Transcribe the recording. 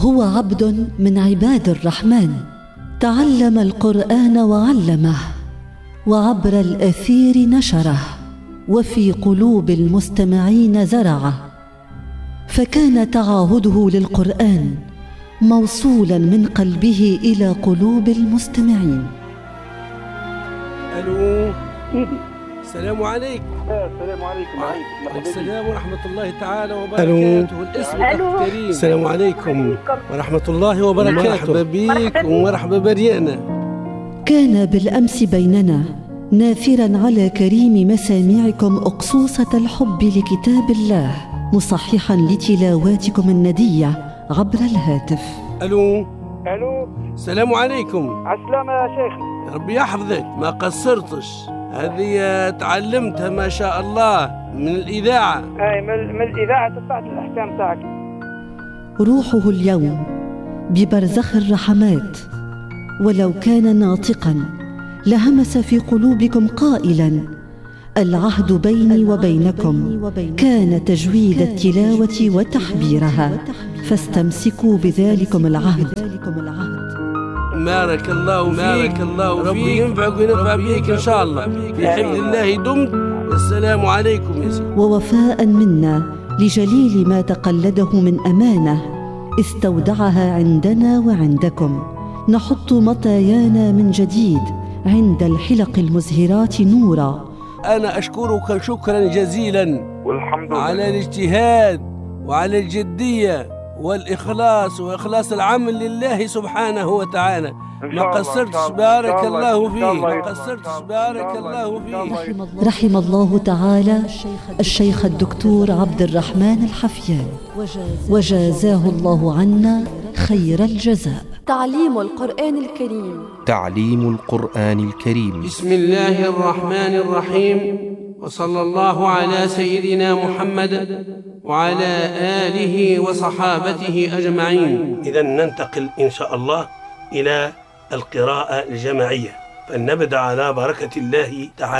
هو عبد من عباد الرحمن، تعلم القرآن وعلمه، وعبر الأثير نشره، وفي قلوب المستمعين زرعه، فكان تعاهده للقرآن موصولا من قلبه إلى قلوب المستمعين. ألو، السلام عليكم. السلام عليكم. وعليكم السلام ورحمة الله تعالى وبركاته. الاسم الكريم. السلام عليكم ورحمة الله وبركاته. مرحبا بيك ومرحبا بريانا. كان بالأمس بيننا ناثرا على كريم مسامعكم أقصوصة الحب لكتاب الله، مصححا لتلاواتكم الندية عبر الهاتف. ألو، السلام عليكم. عالسلامة يا شيخ. ربي يحفظك، ما قصرتش. هذه تعلمتها ما شاء الله من الإذاعة. أي من الإذاعة تبعت الأحكام تاعك. روحه اليوم ببرزخ الرحمات، ولو كان ناطقا لهمس في قلوبكم قائلا: العهد بيني وبينكم كان تجويد التلاوة وتحبيرها، فاستمسكوا بذلكم العهد. بارك الله فيك. بارك الله فيك. ربي ينفعك وينفع بيك إن شاء الله. في حفظ الله دمت. السلام عليكم يا سيدي. ووفاء منا لجليل ما تقلده من أمانة استودعها عندنا وعندكم، نحط مطايانا من جديد عند الحلق المزهرات نورا. أنا أشكرك شكرا جزيلا والحمد لله على الاجتهاد وعلى الجدية والإخلاص وإخلاص العمل لله سبحانه وتعالى. ما قصرتش. بارك الله فيك. ما قصرتش. بارك الله فيك. رحم الله تعالى الشيخ الدكتور عبد الرحمن الحفيان، وجازاه الله عنا خير الجزاء. تعليم القرآن الكريم. تعليم القرآن الكريم. بسم الله الرحمن الرحيم، وصلى الله على سيدنا محمد وعلى آله وصحابته أجمعين. إذا ننتقل إن شاء الله إلى القراءة الجماعية، فلنبدأ على بركة الله تعالى.